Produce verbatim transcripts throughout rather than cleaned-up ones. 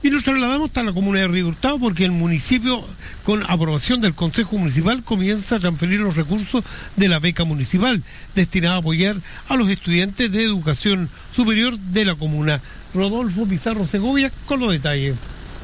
Y nos trasladamos hasta la comuna de Río Hurtado porque el municipio, con aprobación del Consejo Municipal, comienza a transferir los recursos de la beca municipal destinada a apoyar a los estudiantes de educación superior de la comuna. Rodolfo Pizarro Segovia con los detalles.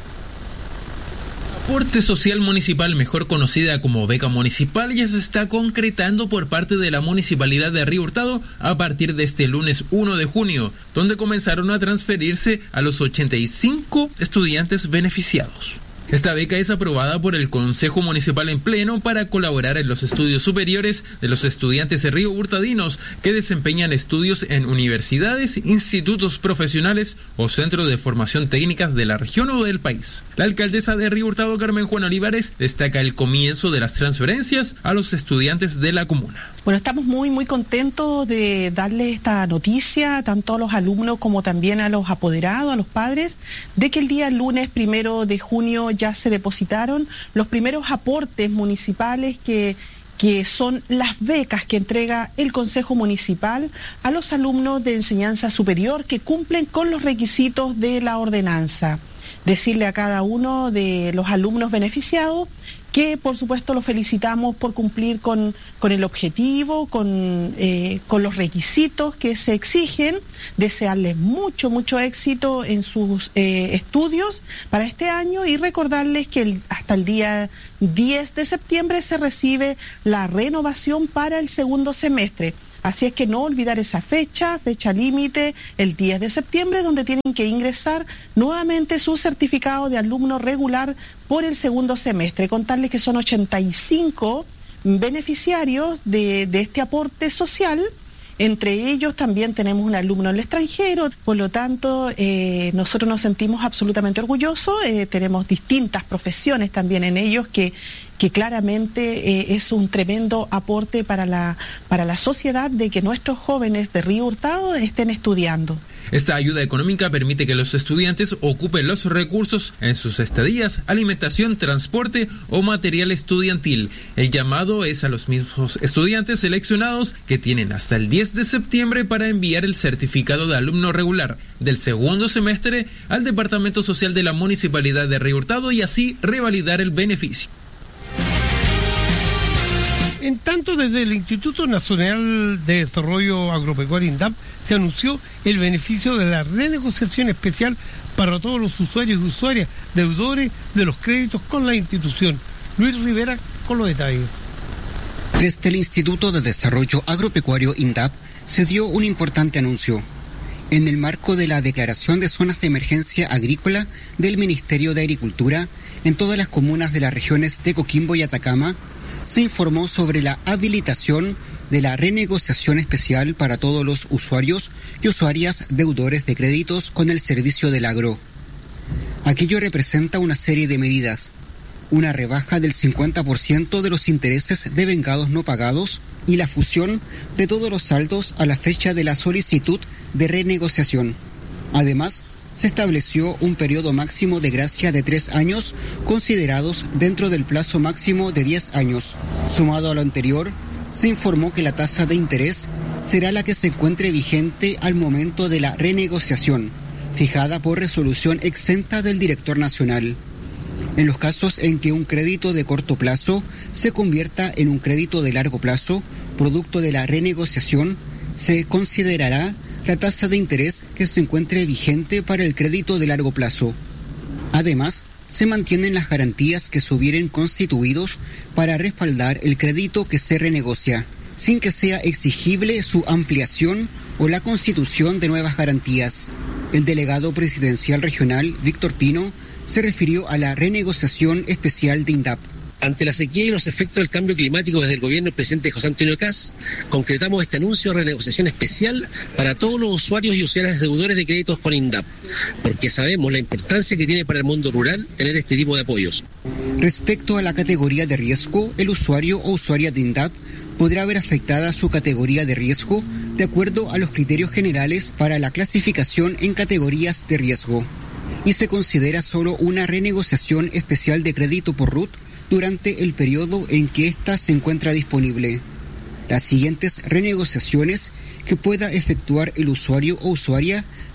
Aporte social municipal, mejor conocida como beca municipal, ya se está concretando por parte de la Municipalidad de Río Hurtado a partir de este lunes primero de junio, donde comenzaron a transferirse a los ochenta y cinco estudiantes beneficiados. Esta beca es aprobada por el Consejo Municipal en pleno para colaborar en los estudios superiores de los estudiantes de Río Hurtadinos que desempeñan estudios en universidades, institutos profesionales o centros de formación técnicas de la región o del país. La alcaldesa de Río Hurtado, Carmen Juan Olivares, destaca el comienzo de las transferencias a los estudiantes de la comuna. Bueno, estamos muy, muy contentos de darle esta noticia tanto a los alumnos como también a los apoderados, a los padres, de que el día lunes primero de junio ya se depositaron los primeros aportes municipales que, que son las becas que entrega el Consejo Municipal a los alumnos de enseñanza superior que cumplen con los requisitos de la ordenanza. Decirle a cada uno de los alumnos beneficiados que por supuesto los felicitamos por cumplir con, con el objetivo, con, eh, con los requisitos que se exigen, desearles mucho, mucho éxito en sus eh, estudios para este año y recordarles que el, hasta el día diez de septiembre se recibe la renovación para el segundo semestre. Así es que no olvidar esa fecha, fecha límite, el diez de septiembre, donde tienen que ingresar nuevamente su certificado de alumno regular por el segundo semestre. Contarles que son ochenta y cinco beneficiarios de, de este aporte social. Entre ellos también tenemos un alumno en el extranjero, por lo tanto eh, nosotros nos sentimos absolutamente orgullosos, eh, tenemos distintas profesiones también en ellos que, que claramente eh, es un tremendo aporte para la, para la sociedad de que nuestros jóvenes de Río Hurtado estén estudiando. Esta ayuda económica permite que los estudiantes ocupen los recursos en sus estadías, alimentación, transporte o material estudiantil. El llamado es a los mismos estudiantes seleccionados que tienen hasta el diez de septiembre para enviar el certificado de alumno regular del segundo semestre al Departamento Social de la Municipalidad de Río Hurtado y así revalidar el beneficio. En tanto, desde el Instituto Nacional de Desarrollo Agropecuario INDAP se anunció el beneficio de la renegociación especial para todos los usuarios y usuarias deudores de los créditos con la institución. Luis Rivera con los detalles. Desde el Instituto de Desarrollo Agropecuario INDAP se dio un importante anuncio. En el marco de la declaración de zonas de emergencia agrícola del Ministerio de Agricultura, en todas las comunas de las regiones de Coquimbo y Atacama, se informó sobre la habilitación de la renegociación especial para todos los usuarios y usuarias deudores de créditos con el servicio del agro. Aquello representa una serie de medidas, una rebaja del cincuenta por ciento de los intereses de vengados no pagados y la fusión de todos los saldos a la fecha de la solicitud de renegociación. Además, se estableció un periodo máximo de gracia de tres años, considerados dentro del plazo máximo de diez años. Sumado a lo anterior, se informó que la tasa de interés será la que se encuentre vigente al momento de la renegociación, fijada por resolución exenta del director nacional. En los casos en que un crédito de corto plazo se convierta en un crédito de largo plazo, producto de la renegociación, se considerará la tasa de interés que se encuentre vigente para el crédito de largo plazo. Además, se mantienen las garantías que se hubieran constituidos para respaldar el crédito que se renegocia, sin que sea exigible su ampliación o la constitución de nuevas garantías. El delegado presidencial regional, Víctor Pino, se refirió a la renegociación especial de INDAP. Ante la sequía y los efectos del cambio climático desde el gobierno del presidente José Antonio Kast, concretamos este anuncio de renegociación especial para todos los usuarios y usuarias deudores de créditos con INDAP, porque sabemos la importancia que tiene para el mundo rural tener este tipo de apoyos. Respecto a la categoría de riesgo, el usuario o usuaria de INDAP podrá ver afectada su categoría de riesgo de acuerdo a los criterios generales para la clasificación en categorías de riesgo, y se considera solo una renegociación especial de crédito por R U T durante el periodo en que ésta se encuentra disponible. Las siguientes renegociaciones que pueda efectuar el usuario o usuaria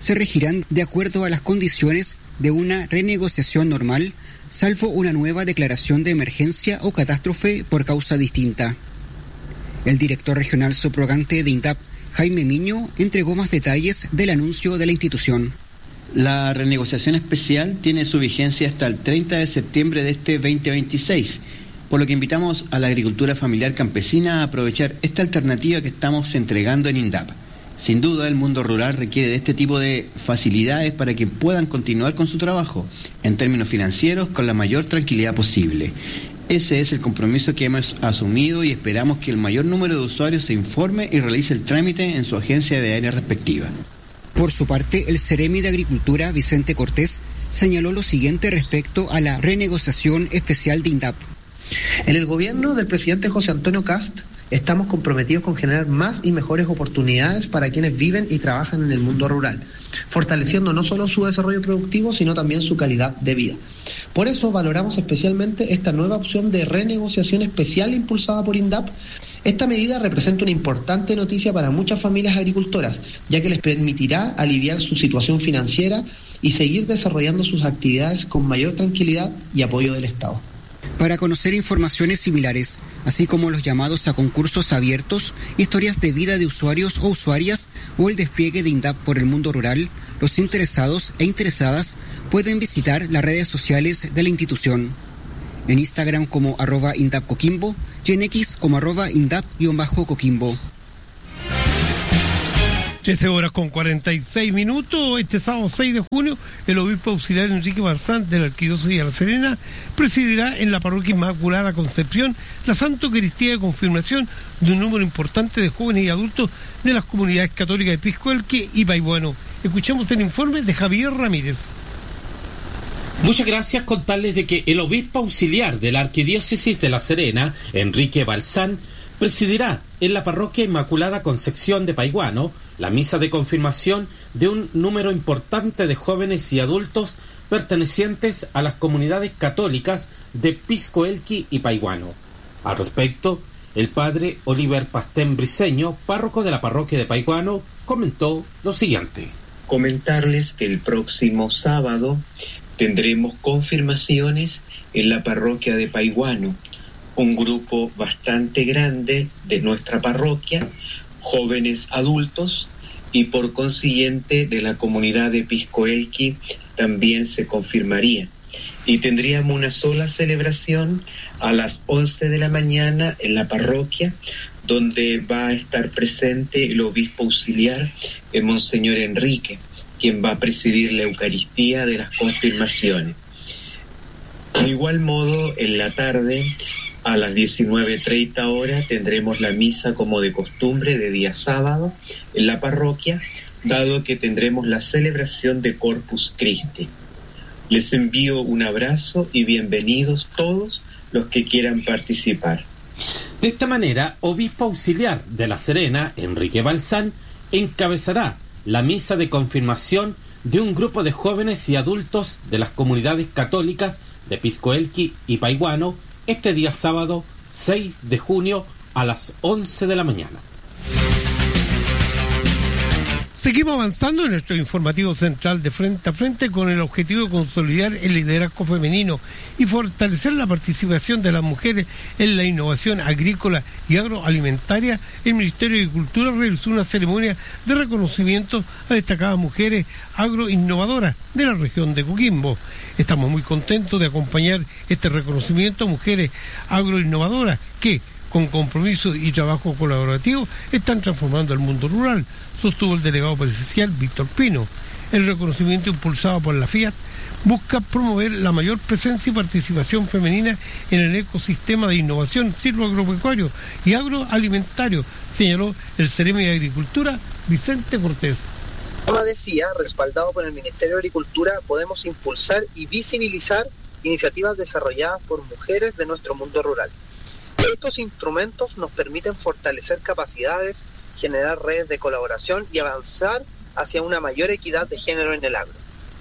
se regirán de acuerdo a las condiciones de una renegociación normal, salvo una nueva declaración de emergencia o catástrofe por causa distinta. El director regional subrogante de INDAP, Jaime Miño, entregó más detalles del anuncio de la institución. La renegociación especial tiene su vigencia hasta el treinta de septiembre de este veinte veintiséis, por lo que invitamos a la agricultura familiar campesina a aprovechar esta alternativa que estamos entregando en INDAP. Sin duda, el mundo rural requiere de este tipo de facilidades para que puedan continuar con su trabajo, en términos financieros, con la mayor tranquilidad posible. Ese es el compromiso que hemos asumido y esperamos que el mayor número de usuarios se informe y realice el trámite en su agencia de área respectiva. Por su parte, el Ceremi de Agricultura, Vicente Cortés, señaló lo siguiente respecto a la renegociación especial de INDAP. En el gobierno del presidente José Antonio Kast estamos comprometidos con generar más y mejores oportunidades para quienes viven y trabajan en el mundo rural, fortaleciendo no solo su desarrollo productivo, sino también su calidad de vida. Por eso valoramos especialmente esta nueva opción de renegociación especial impulsada por INDAP. Esta medida representa una importante noticia para muchas familias agricultoras, ya que les permitirá aliviar su situación financiera y seguir desarrollando sus actividades con mayor tranquilidad y apoyo del Estado. Para conocer informaciones similares, así como los llamados a concursos abiertos, historias de vida de usuarios o usuarias o el despliegue de INDAP por el mundo rural, los interesados e interesadas pueden visitar las redes sociales de la institución. En Instagram como arroba INDAP Coquimbo y en X como arroba INDAP-Coquimbo. trece horas con cuarenta y seis minutos. Este sábado seis de junio, el obispo auxiliar Enrique Balsán de la Arquidiócesis de La Serena presidirá en la parroquia Inmaculada Concepción la Santa Eucaristía de confirmación de un número importante de jóvenes y adultos de las comunidades católicas de Piscoelqui y Paihuano. Escuchemos el informe de Javier Ramírez. Muchas gracias. Contarles de que el obispo auxiliar de la Arquidiócesis de La Serena, Enrique Balsán, presidirá en la parroquia Inmaculada Concepción de Paihuano la misa de confirmación de un número importante de jóvenes y adultos pertenecientes a las comunidades católicas de Piscoelqui y Paihuano. Al respecto, el padre Oliver Pastén Briceño, párroco de la parroquia de Paihuano, comentó lo siguiente. Comentarles que el próximo sábado tendremos confirmaciones en la parroquia de Paihuano, un grupo bastante grande de nuestra parroquia, jóvenes adultos, y por consiguiente de la comunidad de Piscoelqui también se confirmaría. Y tendríamos una sola celebración a las once de la mañana en la parroquia, donde va a estar presente el obispo auxiliar, el Monseñor Enrique, quien va a presidir la Eucaristía de las confirmaciones. De igual modo, en la tarde, a las diecinueve treinta horas, tendremos la misa como de costumbre de día sábado en la parroquia, dado que tendremos la celebración de Corpus Christi. Les envío un abrazo y bienvenidos todos los que quieran participar. De esta manera, obispo auxiliar de La Serena, Enrique Balsán, encabezará la misa de confirmación de un grupo de jóvenes y adultos de las comunidades católicas de Piscoelqui y Paihuano este día sábado seis de junio a las once de la mañana. Seguimos avanzando en nuestro informativo central de Frente a Frente con el objetivo de consolidar el liderazgo femenino y fortalecer la participación de las mujeres en la innovación agrícola y agroalimentaria. El Ministerio de Agricultura realizó una ceremonia de reconocimiento a destacadas mujeres agroinnovadoras de la región de Coquimbo. Estamos muy contentos de acompañar este reconocimiento a mujeres agroinnovadoras que, con compromiso y trabajo colaborativo, están transformando el mundo rural, sostuvo el delegado presidencial Víctor Pino. El reconocimiento impulsado por la Fiat busca promover la mayor presencia y participación femenina en el ecosistema de innovación silvoagropecuario y agroalimentario, señaló el Ceremi de Agricultura, Vicente Cortés. Programa de F I A, respaldado por el Ministerio de Agricultura, podemos impulsar y visibilizar iniciativas desarrolladas por mujeres de nuestro mundo rural. Estos instrumentos nos permiten fortalecer capacidades, generar redes de colaboración y avanzar hacia una mayor equidad de género en el agro.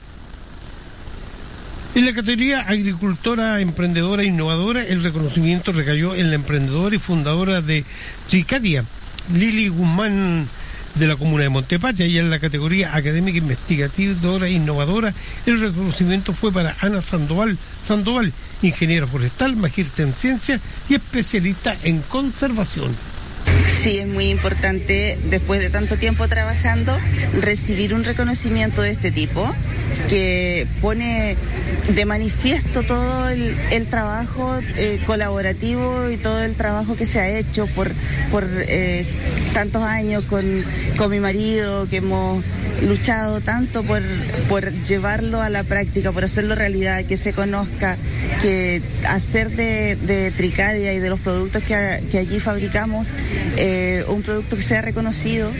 En la categoría agricultora, emprendedora e innovadora, el reconocimiento recayó en la emprendedora y fundadora de Tricadia, Lili Guzmán de la comuna de Montepatria, y en la categoría académica investigadora e innovadora el reconocimiento fue para Ana Sandoval, Sandoval, ingeniera forestal, magíster en ciencia y especialista en conservación. Sí, es muy importante, después de tanto tiempo trabajando, recibir un reconocimiento de este tipo, que pone de manifiesto todo el, el trabajo eh, colaborativo y todo el trabajo que se ha hecho por, por eh, tantos años con, con mi marido, que hemos luchado tanto por, por llevarlo a la práctica, por hacerlo realidad, que se conozca, que hacer de, de Tricadia y de los productos que, que allí fabricamos eh, un producto que sea reconocido,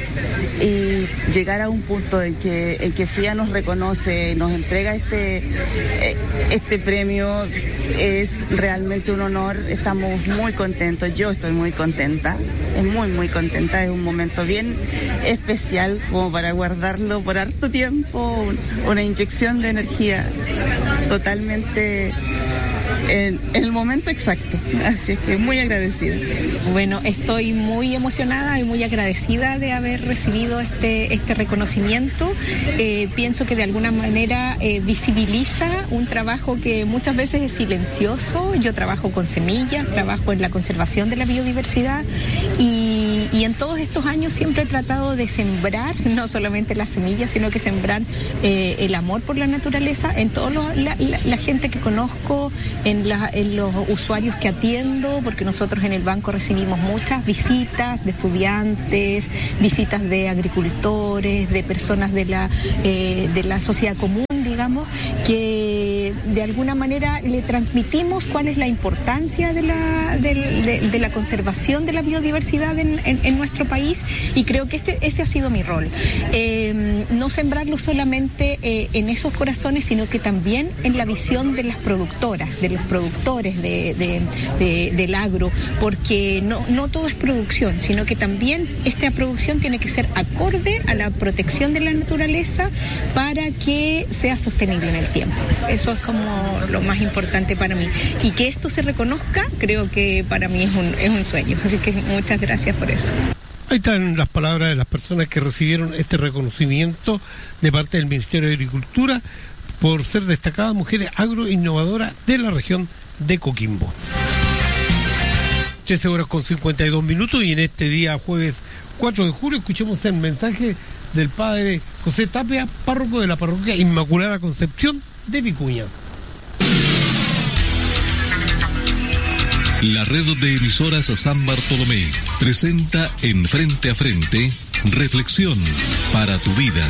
y llegar a un punto en que, en que F I A nos reconoce, nos entrega este, este premio, es realmente un honor. Estamos muy contentos, yo estoy muy contenta, es muy muy contenta, es un momento bien especial como para guardarlo por harto tiempo, una inyección de energía totalmente en, en el momento exacto, así es que muy agradecida. Bueno, estoy muy emocionada y muy agradecida de haber recibido este, este reconocimiento. Eh, pienso que de alguna manera eh, visibiliza un trabajo que muchas veces es silencioso. Yo trabajo con semillas, trabajo en la conservación de la biodiversidad, y, y en todos estos años siempre he tratado de sembrar, no solamente las semillas, sino que sembrar eh, el amor por la naturaleza en toda la, la, la gente que conozco, en, la, en los usuarios que atiendo, porque nosotros en el banco recibimos muchas visitas de estudiantes, visitas de agricultores, de personas de la, eh, de la sociedad común, digamos, que de alguna manera le transmitimos cuál es la importancia de la, de, de, de la conservación de la biodiversidad en, en, en nuestro país, y creo que este, ese ha sido mi rol. Eh, no sembrarlo solamente eh, en esos corazones, sino que también en la visión de las productoras, de los productores de, de, de, del agro, porque no, no todo es producción, sino que también esta producción tiene que ser acorde a la protección de la naturaleza para que sea sostenible en el tiempo. Eso es como lo más importante para mí. Y que esto se reconozca, creo que para mí es un, es un sueño. Así que muchas gracias por eso. Ahí están las palabras de las personas que recibieron este reconocimiento de parte del Ministerio de Agricultura por ser destacadas mujeres agroinnovadoras de la región de Coquimbo. trece horas con cincuenta y dos minutos, y en este día jueves cuatro de julio escuchemos el mensaje del padre José Tapia, párroco de la parroquia Inmaculada Concepción de Vicuña. La red de emisoras San Bartolomé presenta en Frente a Frente Reflexión para tu vida.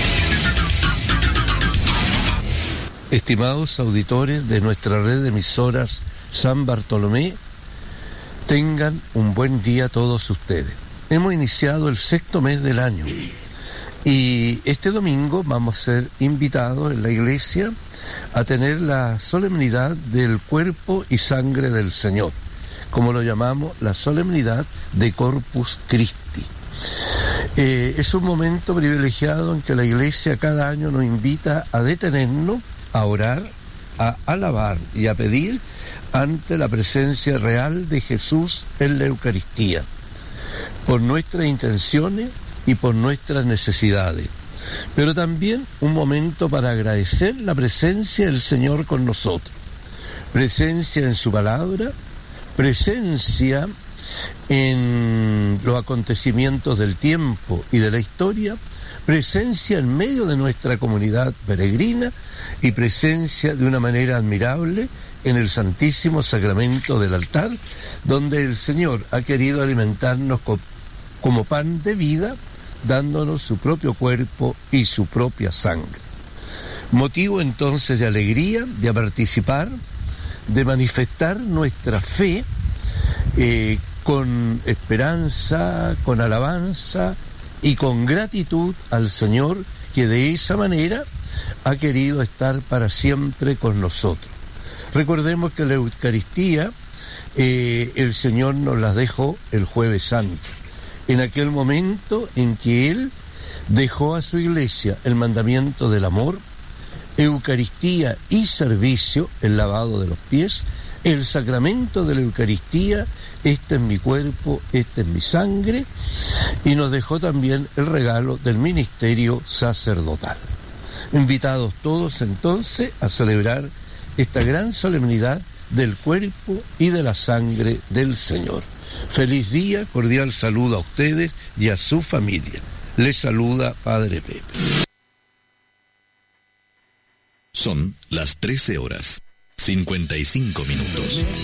Estimados auditores de nuestra red de emisoras San Bartolomé, tengan un buen día todos ustedes. Hemos iniciado el sexto mes del año y este domingo vamos a ser invitados en la iglesia a tener la solemnidad del cuerpo y sangre del Señor, como lo llamamos, la solemnidad de Corpus Christi. Eh, es un momento privilegiado en que la iglesia cada año nos invita a detenernos, a orar, a alabar y a pedir ante la presencia real de Jesús en la Eucaristía, por nuestras intenciones y por nuestras necesidades, pero también un momento para agradecer la presencia del Señor con nosotros, presencia en su palabra, presencia en los acontecimientos del tiempo y de la historia, presencia en medio de nuestra comunidad peregrina y presencia de una manera admirable en el Santísimo Sacramento del altar, donde el Señor ha querido alimentarnos co- como pan de vida, dándonos su propio cuerpo y su propia sangre. Motivo entonces de alegría, de participar, de manifestar nuestra fe eh, con esperanza, con alabanza y con gratitud al Señor, que de esa manera ha querido estar para siempre con nosotros. Recordemos que la Eucaristía eh, el Señor nos la dejó el Jueves Santo, en aquel momento en que Él dejó a su iglesia el mandamiento del amor, Eucaristía y servicio, el lavado de los pies, el sacramento de la Eucaristía, este es mi cuerpo, este es mi sangre, y nos dejó también el regalo del ministerio sacerdotal. Invitados todos entonces a celebrar esta gran solemnidad del cuerpo y de la sangre del Señor. Feliz día, cordial saludo a ustedes y a su familia. Les saluda Padre Pepe. Son las trece horas, cincuenta y cinco minutos.